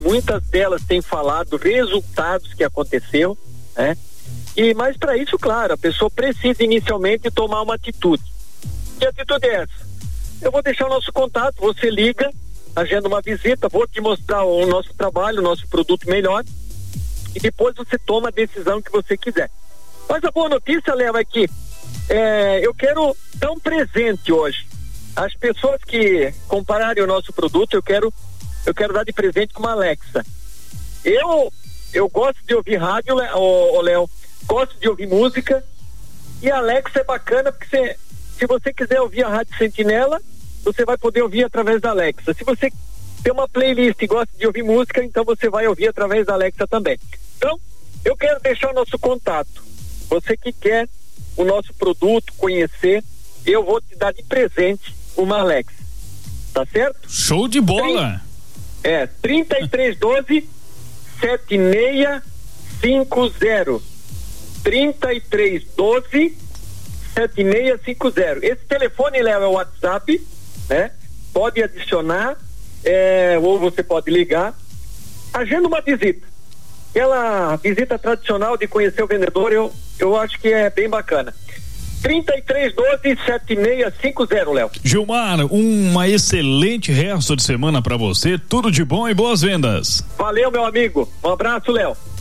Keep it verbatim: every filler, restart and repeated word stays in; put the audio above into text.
muitas delas têm falado resultados que aconteceu, né? E, mas para isso, claro, a pessoa precisa inicialmente tomar uma atitude. Que atitude é essa? Eu vou deixar o nosso contato, você liga, agenda uma visita, vou te mostrar o nosso trabalho, o nosso produto melhor, e depois você toma a decisão que você quiser. Mas a boa notícia, Léo, é que é, eu quero dar um presente hoje. As pessoas que compararem o nosso produto, eu quero, eu quero dar de presente com uma Alexa. Eu, eu gosto de ouvir rádio, Léo, gosto de ouvir música, e a Alexa é bacana porque você, se você quiser ouvir a Rádio Sentinela, você vai poder ouvir através da Alexa. Se você tem uma playlist e gosta de ouvir música, então você vai ouvir através da Alexa também. Então, eu quero deixar o nosso contato. Você que quer o nosso produto, conhecer, eu vou te dar de presente uma Alexa. Tá certo? Show de bola! É, trinta e três doze, setenta e seis cinquenta. trinta e três doze, setenta e seis cinquenta. Esse telefone, Léo, é o WhatsApp, né? Pode adicionar, é, ou você pode ligar. Agenda uma visita. Aquela visita tradicional de conhecer o vendedor, eu, eu acho que é bem bacana. trinta e três doze, setenta e seis cinquenta, Léo. Gilmar, uma excelente resto de semana para você, tudo de bom e boas vendas. Valeu, meu amigo. Um abraço, Léo.